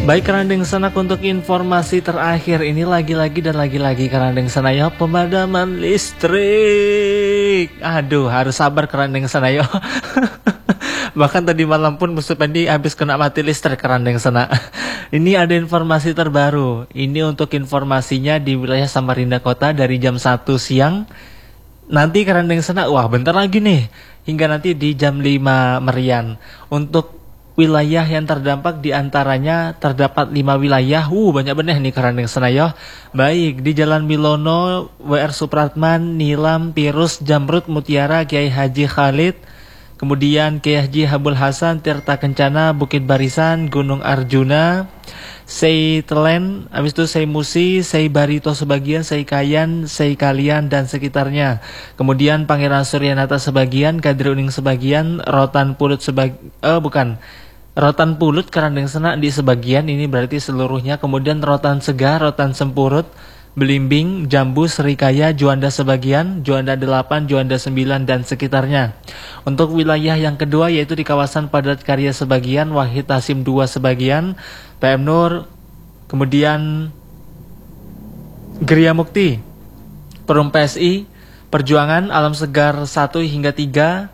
Baik Karandeng Sanak, untuk informasi terakhir ini lagi-lagi Karandeng Sanayo pemadaman listrik. Aduh, harus sabar Karandeng Sanayo. Bahkan tadi malam pun Musuh Pendi habis kena mati listrik Karandeng Sana. Ini ada informasi terbaru. Ini untuk informasinya di wilayah Samarinda Kota dari jam 1 siang. Nanti Karandeng Sana, wah bentar lagi nih, hingga nanti di jam 5 Merian. Untuk wilayah yang terdampak diantaranya terdapat 5 wilayah. Banyak bener nih Karandeng Senayo. Baik, di Jalan Milono, WR Supratman, Nilam, Pirus, Jamrut, Mutiara, Kiai Haji Khalid, kemudian Kiai Haji Habul Hasan, Tirta Kencana, Bukit Barisan, Gunung Arjuna, Sei Telen, habis itu Sei Musi, Sei Barito sebagian, Sei Kayan, Sei Kalian dan sekitarnya. Kemudian Pangeran Suryanata sebagian, Kadri Uning sebagian, Rotan Pulut Rotan Pulut Karandeng Senak di sebagian, ini berarti seluruhnya. Kemudian Rotan Segar, Rotan Sempurut, Belimbing, Jambu, Serikaya, Juanda sebagian, Juanda 8, Juanda 9 dan sekitarnya. Untuk wilayah yang kedua yaitu di kawasan Padat Karya sebagian, Wahid Hasim 2 sebagian, PM Nur, kemudian Geria Mukti, Perum PSI, Perjuangan, Alam Segar 1 hingga 3,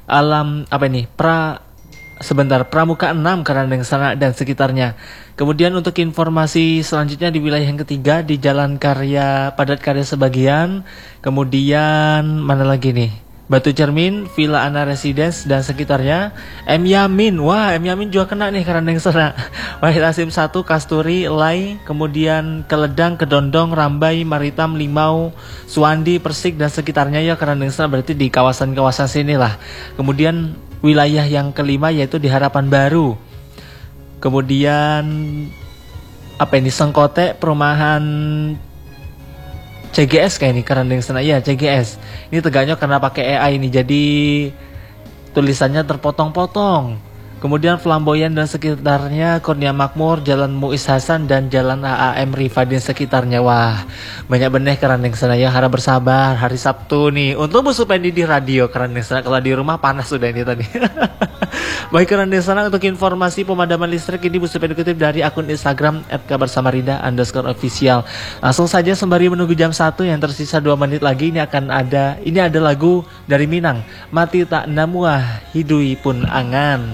Pramuka 6 Karandeng Sana dan sekitarnya. Kemudian untuk informasi selanjutnya di wilayah yang ketiga di Jalan Karya, Padat Karya sebagian, kemudian mana lagi nih? Batu Cermin, Villa Ana Residence dan sekitarnya. M Yamin, M Yamin juga kena nih Karandeng Sana. Wahid Hasim 1, Kasturi, Lai, kemudian Keledang, Kedondong, Rambai, Maritam, Limau, Suwandi, Persik dan sekitarnya ya Karandeng Sana, berarti di kawasan-kawasan sinilah. Kemudian wilayah yang kelima yaitu di Harapan Baru. Kemudian Sengkote, perumahan CGS kayak ini Karandeng Sana ya, CGS. Ini tegaknya karena pakai AI ini, jadi tulisannya terpotong-potong. Kemudian Flamboyan dan sekitarnya, Kurnia Makmur, Jalan Muiz Hasan dan Jalan AAM Rifadin sekitarnya. Wah, banyak bener Karandeng Sana ya, harap bersabar. Hari Sabtu nih, untuk Musuh Pendi di radio Karandeng Sana, kalau di rumah panas sudah ini tadi. Baik Karandeng Sana, untuk informasi pemadaman listrik ini Musuh Pendi kutip dari akun Instagram @kabarsamarinda_official. Langsung saja sembari menunggu jam 1 yang tersisa 2 menit lagi, ini ada lagu dari Minang, Mati Tak Namuah Hidui Pun Angan.